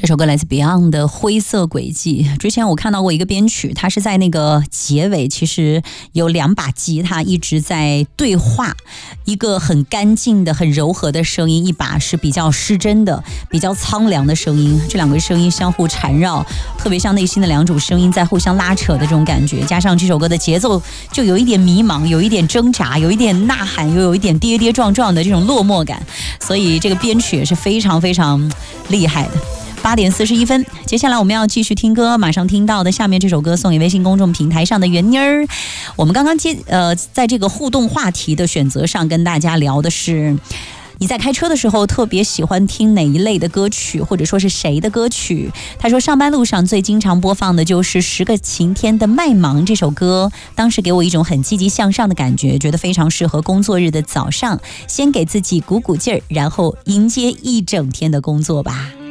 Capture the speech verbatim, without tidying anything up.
这首歌来自 Beyond 的《灰色轨迹》。之前我看到过一个编曲，它是在那个结尾，其实有两把吉他一直在对话，一个很干净的、很柔和的声音，一把是比较失真的、比较苍凉的声音。这两个声音相互缠绕，特别像内心的两种声音在互相拉扯的这种感觉。加上这首歌的节奏，就有一点迷茫，有一点挣扎，有一点呐喊，又有一点跌跌撞撞的这种落寞感。所以这个编曲也是非常非常厉害的。八点四十一分，接下来我们要继续听歌，马上听到的下面这首歌送给微信公众平台上的袁妮儿。我们刚刚接呃，在这个互动话题的选择上，跟大家聊的是你在开车的时候特别喜欢听哪一类的歌曲，或者说是谁的歌曲。他说上班路上最经常播放的就是十个晴天的麦芒这首歌，当时给我一种很积极向上的感觉，觉得非常适合工作日的早上，先给自己鼓鼓劲儿，然后迎接一整天的工作吧。